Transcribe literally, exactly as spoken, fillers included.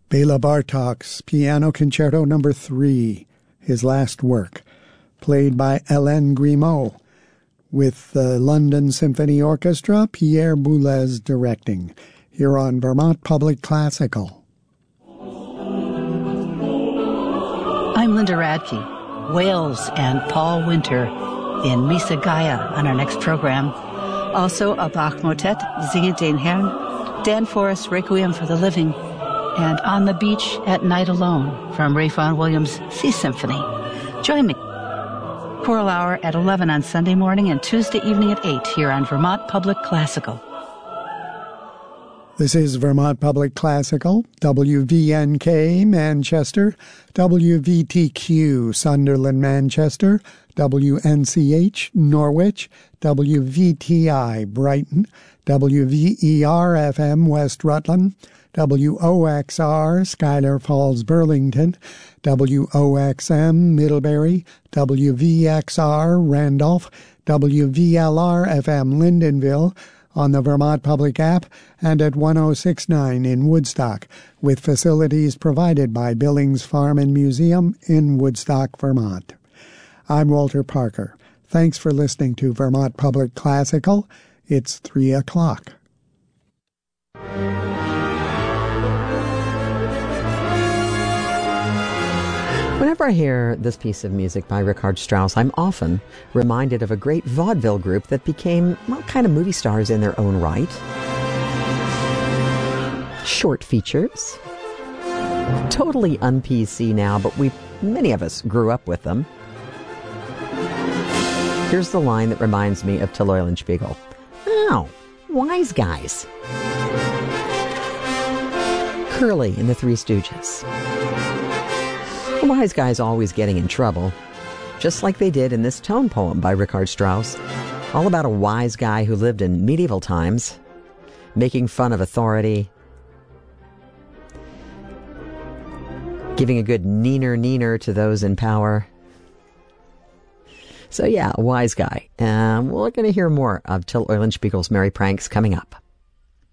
Bela Bartok's Piano Concerto Number three, his last work, played by Hélène Grimaud, with the London Symphony Orchestra, Pierre Boulez directing, here on Vermont Public Classical. I'm Linda Radke. Wales and Paul Winter in Misa Gaia on our next program. Also a Bach motet, Zinge den Herrn, Dan Forrest, Requiem for the Living, and On the Beach at Night Alone from Ray Vaughan Williams' Sea Symphony. Join me. Choral Hour at eleven on Sunday morning and Tuesday evening at eight here on Vermont Public Classical. This is Vermont Public Classical, W V N K Manchester, W V T Q Sunderland Manchester, W N C H Norwich, W V T I Brighton, W V E R F M West Rutland, W O X R Schuyler Falls Burlington, W O X M Middlebury, W V X R Randolph, W V L R F M Lyndonville, on the Vermont Public app, and at one oh six point nine in Woodstock, with facilities provided by Billings Farm and Museum in Woodstock, Vermont. I'm Walter Parker. Thanks for listening to Vermont Public Classical. It's three o'clock. Whenever I hear this piece of music by Richard Strauss, I'm often reminded of a great vaudeville group that became, well, kind of movie stars in their own right. Short features. Totally un-P C now, but we, many of us grew up with them. Here's the line that reminds me of Till Eulenspiegel. Oh, Wise Guys. Curly in the Three Stooges. The wise guys always getting in trouble, just like they did in this tone poem by Richard Strauss, all about a wise guy who lived in medieval times, making fun of authority, giving a good neener neener to those in power. So yeah, a wise guy. Um, we're going to hear more of Till Eulenspiegel's merry pranks coming up.